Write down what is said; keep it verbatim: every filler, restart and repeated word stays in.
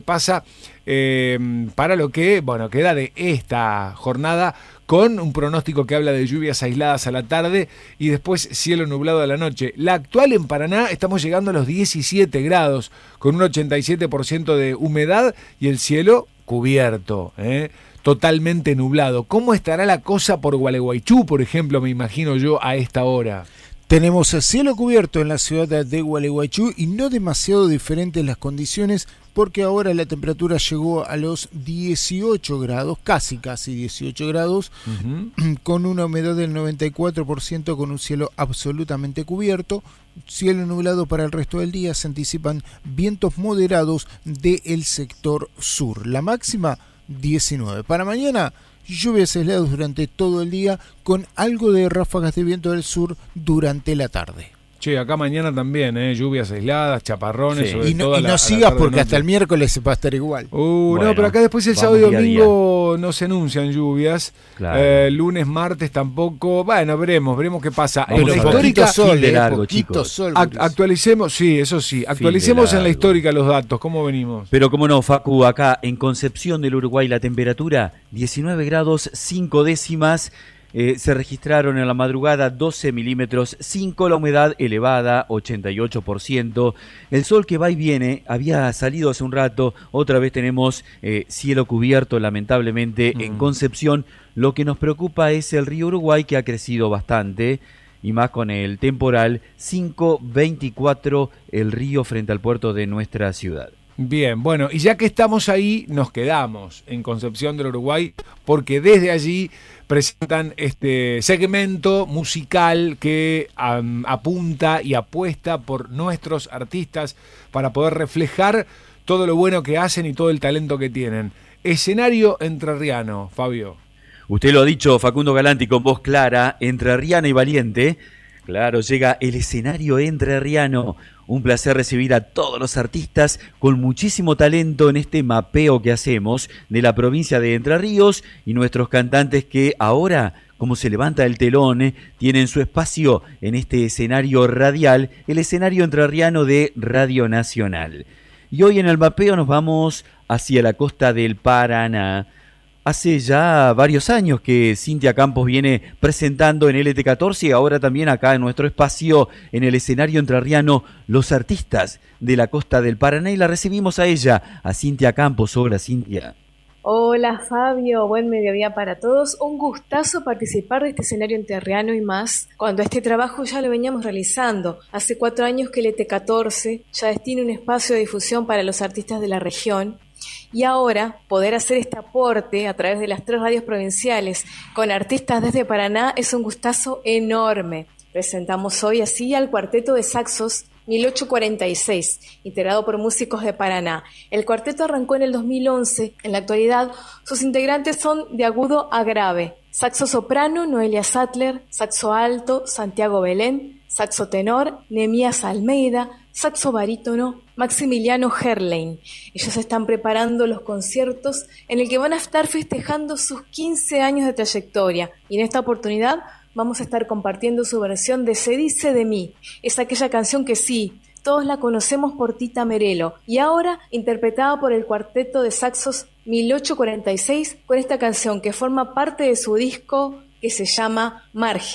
Pasa eh, para lo que, bueno, queda de esta jornada, con un pronóstico que habla de lluvias aisladas a la tarde y después cielo nublado a la noche. La actual en Paraná, estamos llegando a los diecisiete grados, con un ochenta y siete por ciento de humedad y el cielo cubierto, ¿eh? Totalmente nublado. ¿Cómo estará la cosa por Gualeguaychú, por ejemplo, me imagino yo, a esta hora? Tenemos el cielo cubierto en la ciudad de Gualeguaychú y no demasiado diferentes las condiciones, porque ahora la temperatura llegó a los dieciocho grados, casi casi dieciocho grados, uh-huh. con una humedad del noventa y cuatro por ciento, con un cielo absolutamente cubierto. Cielo nublado para el resto del día, se anticipan vientos moderados del sector sur. La máxima diecinueve. Para mañana, lluvias aisladas durante todo el día, con algo de ráfagas de viento del sur durante la tarde. Che, acá mañana también, ¿eh? Lluvias aisladas, chaparrones. Sí. Sobre Y no, toda y no la, sigas porque noche. Hasta el miércoles va a estar igual. Uh, bueno, no, pero acá después el sábado y domingo no se anuncian lluvias. Claro. Eh, lunes, martes tampoco. Bueno, veremos, veremos qué pasa. En la histórica sol, de largo, poquito chicos. sol. Act- actualicemos, sí, eso sí, actualicemos en la histórica los datos. ¿Cómo venimos? Pero como no, Facu, acá en Concepción del Uruguay la temperatura diecinueve grados cinco décimas. Eh, se registraron en la madrugada doce milímetros, cinco, la humedad elevada, ochenta y ocho por ciento. El sol que va y viene, había salido hace un rato, otra vez tenemos eh, cielo cubierto, lamentablemente, mm. en Concepción. Lo que nos preocupa es el río Uruguay, que ha crecido bastante, y más con el temporal, cinco veinticuatro el río frente al puerto de nuestra ciudad. Bien, bueno, y ya que estamos ahí, nos quedamos en Concepción del Uruguay, porque desde allí presentan este segmento musical que um, apunta y apuesta por nuestros artistas para poder reflejar todo lo bueno que hacen y todo el talento que tienen. Escenario entrerriano, Fabio. Usted lo ha dicho, Facundo Galanti, con voz clara, entrerriana y valiente. Claro, llega el escenario entrerriano. Un placer recibir a todos los artistas con muchísimo talento en este mapeo que hacemos de la provincia de Entre Ríos, y nuestros cantantes que ahora, como se levanta el telón, eh, tienen su espacio en este escenario radial, el escenario entrerriano de Radio Nacional. Y hoy en el mapeo nos vamos hacia la costa del Paraná. Hace ya varios años que Cintia Campos viene presentando en L T catorce y ahora también acá en nuestro espacio, en el escenario entrerriano, los artistas de la costa del Paraná, y la recibimos a ella, a Cintia Campos. Hola, Cintia. Hola, Fabio, buen mediodía para todos. Un gustazo participar de este escenario entrerriano y más, cuando este trabajo ya lo veníamos realizando. Hace cuatro años que L T catorce ya destina un espacio de difusión para los artistas de la región. Y ahora, poder hacer este aporte a través de las tres radios provinciales con artistas desde Paraná es un gustazo enorme. Presentamos hoy así al cuarteto de saxos mil ochocientos cuarenta y seis, integrado por músicos de Paraná. El cuarteto arrancó en el dos mil once. En la actualidad, sus integrantes son de agudo a grave. Saxo soprano, Noelia Sattler. Saxo alto, Santiago Belén. Saxo tenor, Nemías Almeida. Saxo barítono, Maximiliano Herlein. Ellos están preparando los conciertos en el que van a estar festejando sus quince años de trayectoria, y en esta oportunidad vamos a estar compartiendo su versión de Se dice de mí. Es aquella canción que sí, todos la conocemos por Tita Merelo, y ahora interpretada por el cuarteto de saxos mil ochocientos cuarenta y seis con esta canción que forma parte de su disco que se llama Margen.